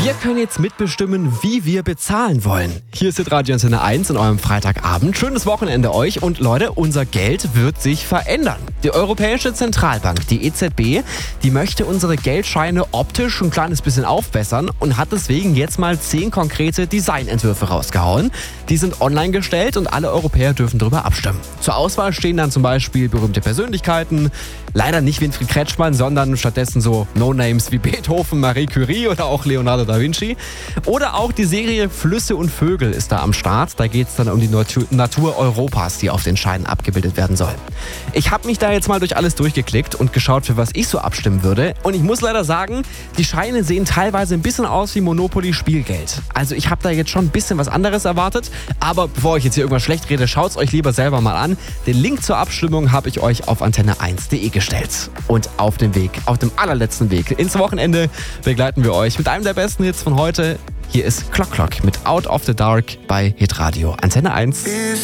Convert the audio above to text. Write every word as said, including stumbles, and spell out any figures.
Wir können jetzt mitbestimmen, wie wir bezahlen wollen. Hier ist Radio Antenne eins in eurem Freitagabend. Schönes Wochenende euch und Leute, unser Geld wird sich verändern. Die Europäische Zentralbank, die E Z B, die möchte unsere Geldscheine optisch ein kleines bisschen aufbessern und hat deswegen jetzt mal zehn konkrete Designentwürfe rausgehauen. Die sind online gestellt und alle Europäer dürfen darüber abstimmen. Zur Auswahl stehen dann zum Beispiel berühmte Persönlichkeiten, leider nicht Winfried Kretschmann, sondern stattdessen so No-Names wie Beethoven, Marie Curie oder auch Leonardo da Vinci. Oder auch die Serie Flüsse und Vögel ist da am Start. Da geht es dann um die Natur, Natur Europas, die auf den Scheinen abgebildet werden soll. Ich habe mich da jetzt mal durch alles durchgeklickt und geschaut, für was ich so abstimmen würde. Und ich muss leider sagen, die Scheine sehen teilweise ein bisschen aus wie Monopoly-Spielgeld. Also ich habe da jetzt schon ein bisschen was anderes erwartet. Aber bevor ich jetzt hier irgendwas schlecht rede, schaut es euch lieber selber mal an. Den Link zur Abstimmung habe ich euch auf antenne eins punkt de gestellt. Und auf dem Weg, auf dem allerletzten Weg ins Wochenende begleiten wir euch mit einem der besten Hits von heute. Hier ist Clock Clock mit Out of the Dark bei Hitradio Antenne eins.